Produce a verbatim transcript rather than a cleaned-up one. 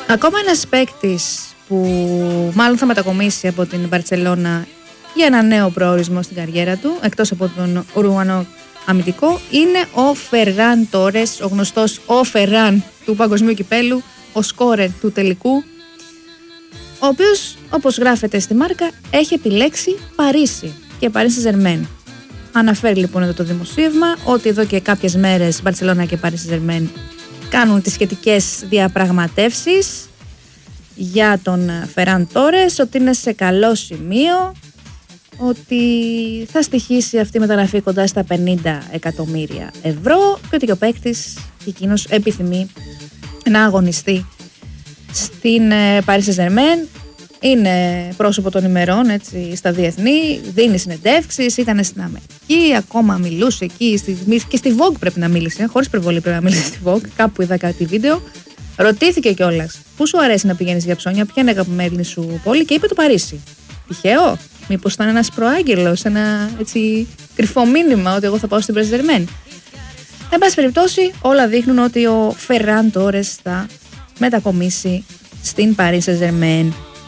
Ακόμα ένας παίκτης που μάλλον θα μετακομίσει από την Μπαρτσελώνα για ένα νέο προορισμό στην καριέρα του, εκτός από τον Ουρουγουανό αμυντικό, είναι ο Φεράν Τόρες, ο γνωστός ο Φεράν του Παγκοσμίου Κυπέλου, ο σκόρερ του τελικού, ο οποίος, όπως γράφεται στη μάρκα, έχει επιλέξει Παρίσι και Παρίσι Ζερμέν. Αναφέρει λοιπόν εδώ το δημοσίευμα ότι εδώ και κάποιες μέρες Μπαρτσελώνα και Παρίσι Ζερμέν κάνουν τις σχετικές διαπραγματεύσεις για τον Φεράν Τόρες, ότι είναι σε καλό σημείο, ότι θα στοιχήσει αυτή η μεταγραφή κοντά στα πενήντα εκατομμύρια ευρώ και ότι ο παίκτης εκείνος επιθυμεί να αγωνιστεί στην Paris Saint-Germain. Είναι πρόσωπο των ημερών, έτσι, στα διεθνή, δίνει συνεντεύξεις, ήταν στην Αμερική, ακόμα μιλούσε εκεί και στη Vogue πρέπει να μίλησε, χωρίς υπερβολή πρέπει να μίλησε στη Vogue, κάπου είδα κάτι βίντεο. Ρωτήθηκε κιόλας πού σου αρέσει να πηγαίνεις για ψώνια, ποια είναι η αγαπημένη σου πόλη, και είπε το Παρίσι. Τυχαίο, μήπως ήταν ένας προάγγελος, ένα έτσι κρυφό μήνυμα ότι εγώ θα πάω στην Paris Saint-Germain. Εν πάση περιπτώσει, όλα δείχνουν ότι ο Φεράν Τόρες θα μετακομίσει στην Paris Saint-Germain.